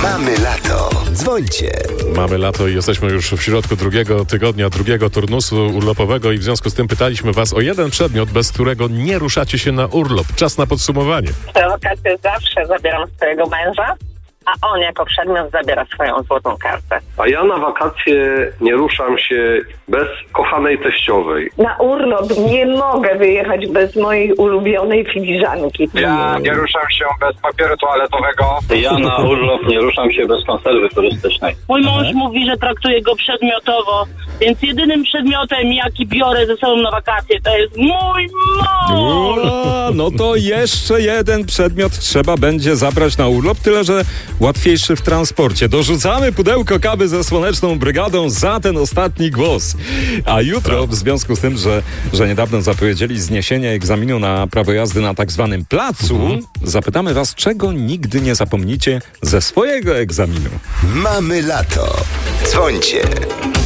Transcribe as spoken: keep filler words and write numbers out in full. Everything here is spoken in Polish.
Mamy lato. Dzwońcie. Mamy lato i jesteśmy już w środku drugiego tygodnia, drugiego turnusu urlopowego i w związku z tym pytaliśmy was o jeden przedmiot, bez którego nie ruszacie się na urlop. Czas na podsumowanie. Te wakacje zawsze zabieram swojego męża, a on jako przedmiot zabiera swoją złotą kartę. A ja na wakacje nie ruszam się bez kochanej teściowej. Na urlop nie mogę wyjechać bez mojej ulubionej filiżanki. Ja nie ruszam się bez papieru toaletowego. Ja na urlop nie ruszam się bez konserwy turystycznej. Mój mąż mówi, że traktuje go przedmiotowo, więc jedynym przedmiotem, jaki biorę ze sobą na wakacje, to jest mój mąż! O, no to jeszcze jeden przedmiot trzeba będzie zabrać na urlop, tyle że łatwiejszy w transporcie. Dorzucamy pudełko kawy ze Słoneczną Brygadą za ten ostatni głos. A jutro, w związku z tym, że, że niedawno zapowiedzieli zniesienie egzaminu na prawo jazdy na tak zwanym placu, mhm. zapytamy was, czego nigdy nie zapomnicie ze swojego egzaminu. Mamy lato. Dzwońcie.